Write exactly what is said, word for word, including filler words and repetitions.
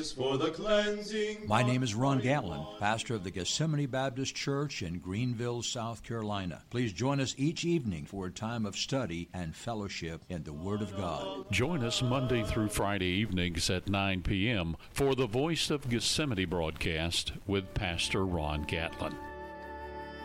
For the cleansing. My name is Ron Gatlin, pastor of the Gethsemane Baptist Church in Greenville, South Carolina. Please join us each evening for a time of study and fellowship in the Word of God. Join us Monday through Friday evenings at nine p.m. for the Voice of Gethsemane broadcast with Pastor Ron Gatlin.